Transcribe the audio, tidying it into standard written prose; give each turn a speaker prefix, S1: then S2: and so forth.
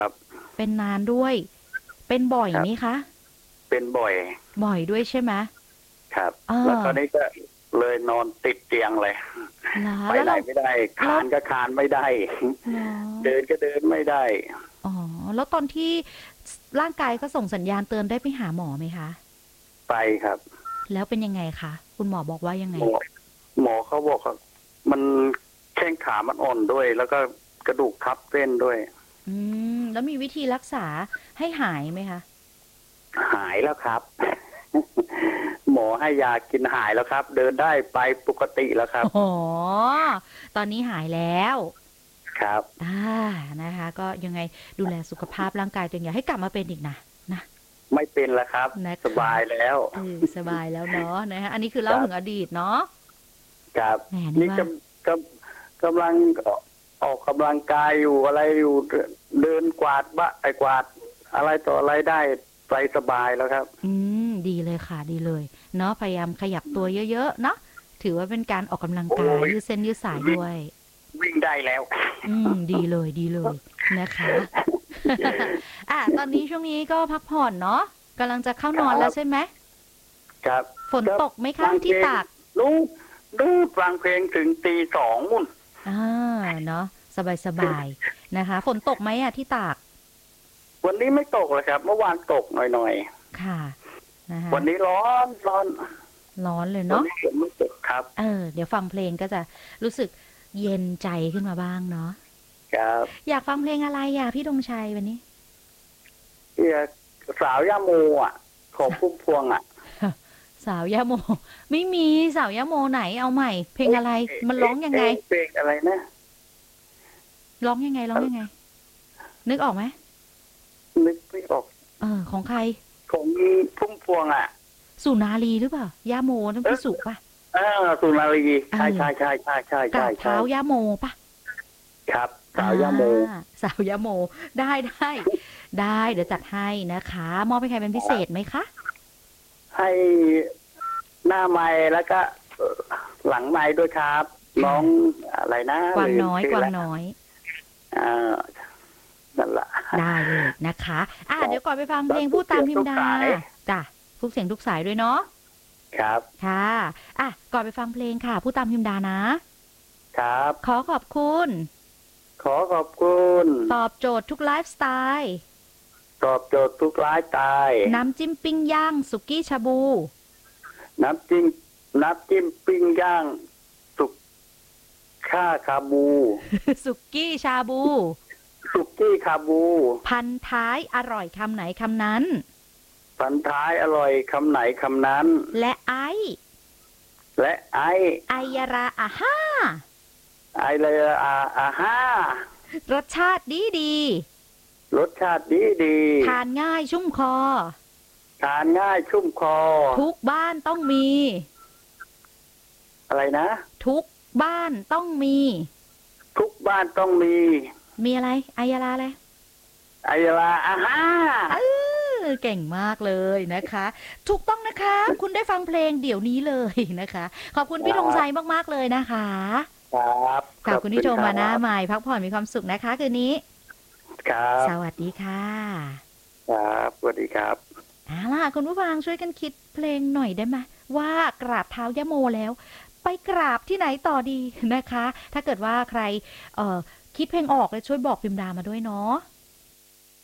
S1: ครับ
S2: เป็นนานด้วยเป็นบ่อย
S1: ครับ
S2: ไหมคะ
S1: เป็นบ่อย
S2: บ่อยด้วยใช่ไหม
S1: ครับ
S2: เอ
S1: แล้ว
S2: อ
S1: ตอนนี้ก็เลยนอนติดเตียงเลย
S2: เหรอ
S1: ไปไหน
S2: แล้วเรา
S1: ไม่ได้คา
S2: แล้ว
S1: นก็คานไม่ได้
S2: เหรอ
S1: เดินก็เดินไม่ได้
S2: อ๋อแล้วตอนที่ร่างกายก็ส่งสัญญาณเตือนได้ไปหาหมอไหมคะ
S1: ไปครับ
S2: แล้วเป็นยังไงคะคุณหมอบอกว่ายังไง
S1: หมอเขาบอกว่ามันแข้งขามันอ่อนด้วย แล้วก็กระดูกทับเส้นด้วย
S2: อืแล้วมีวิธีรักษาให้หายไหมคะ
S1: หายแล้วครับ หมอให้ยากินหายแล้วครับ เดินได้ไปปกติแล้วครับ
S2: อ๋อตอนนี้หายแล้ว
S1: ครับ
S2: อ่านะคะก็ยังไงดูแลสุขภาพร่างกายตัวเองอย่าให้กลับมาเป็นอีกนะ
S1: ไม่เป็นแล้วครับส
S2: นะคะ
S1: บายแล้ว
S2: สบายแล้วเนาะนะคะอันนี้คือเล่าถึงอดีตเนาะ
S1: ครับ
S2: แหมนี่
S1: นี่
S2: ว่า
S1: กำลังออกกำลังกายอยู่อะไรอยู่เดินกวาดบะไอกวาดอะไรต่ออะไรได้ไปสบายแล้วครับ
S2: ดีเลยค่ะดีเลยเนาะพยายามขยับตัวเยอะๆเนาะถือว่าเป็นการออกกำลัง
S1: โอ้
S2: กาย
S1: ย
S2: ยืดเส้นยืดสาย
S1: วิ่ง
S2: ด้วย
S1: วิ่งได้แล้ว
S2: ดีเลยดีเลยนะคะตอนนี้ช่วงนี้ก็พักผ่อนเนาะกำลังจะเข้านอนแล้วใช่ไหม
S1: ครับ
S2: ฝนตกไหมคะที่ตาก
S1: รู้รู้ฟังเพลงถึงตี 2มุ่น
S2: อ่าเนาะสบายๆนะคะฝนตกไหมที่ตาก
S1: วันนี้ไม่ตกเลยครับเมื่อวานตกหน่อย
S2: ค่ะนะคะ
S1: ๆวันนี้ร้อน
S2: ร้อนเลย
S1: วัน
S2: เนาะ
S1: นี้ฝนไม่ตกครับ
S2: เดี๋ยวฟังเพลงก็จะรู้สึกเย็นใจขึ้นมาบ้างเนาะ
S1: ครับ
S2: อยากฟังเพลงอะไรพี่ธงชัยวันนี้
S1: เฮียสาวย่าโมของพุ่มพวง
S2: สาวยาโมไม่มีสาวยาโมไหนเอาใหม่เพลงอะไรมันร้องยังไง
S1: เพลงอะไรนะ
S2: ร้องยังไงนึกออกไหม
S1: นึกไม่ออก
S2: ของใคร
S1: ของพุ่มพวง
S2: สุนารีหรือเปล่ายาโมต้องพี่สุป่ะ
S1: สุนารีใช่
S2: กราบเท้ายาโมป่ะ
S1: ครับสาวยาโม
S2: สาวยาโมได้เดี๋ยวจัดให้นะคะมอบให้ใครเป็นพิเศษไหมคะ
S1: ให้หน้าไม้แล้วก็หลังไม้ด้วยครับน้องอะไรนะ
S2: กวางน้อย
S1: นั่นแหละ
S2: ได้เลยนะคะเดี๋ยวก่อนไปฟังเพลงพูดตามพิมดาจ้ะทุกเสียงทุกสายด้วยเนาะ
S1: ครับ
S2: ค่ะก่อนไปฟังเพลงค่ะพูดตามพิมดานะครับขอขอบคุณตอบโจทย์ทุกไลฟ์สไตล์
S1: ตอบโจทย์ทุกไลฟ์สไตล์
S2: น้ำจิ้มปิ้งย่างสุกี้ชาบู
S1: น้ำจิ้มปิ้งย่างสุกข้าคาบู
S2: สุกี้ชาบู
S1: สุกี้คาบู
S2: พันท้ายอร่อยคำไหนคำนั้น
S1: พันท้ายอร่อยคำไหนคำนั้น
S2: และไอยาราห้า
S1: ไอเลยห้
S2: รสชาติดี
S1: รสชาติดี
S2: ทานง่ายชุ่มคอทุกบ้านต้องมี
S1: อะไรนะ
S2: ทุกบ้านต้องมีมีอะไรไอยาราอะไร
S1: ไอยาราห้า
S2: เก่งมากเลยนะคะถูกต้องนะคะคุณได้ฟังเพลงเดี๋ยวนี้เลยนะคะขอบคุณพี่ธงชัยมากๆเลยนะคะ
S1: ครับ
S2: ขอบคุณที่โทรมาหน้าใหม่พักผ่อนมีความสุขนะคะคืนนี้
S1: ครับ
S2: สวัสดีค่ะ
S1: ครับสวัสดีครับ
S2: ล่ะคุณผู้ฟังช่วยกันคิดเพลงหน่อยได้ไหมว่ากราบเท้ายะโมแล้วไปกราบที่ไหนต่อดีนะคะถ้าเกิดว่าใครคิดเพลงออกเลยช่วยบอกพิมพ์ดามาด้วยเนาะ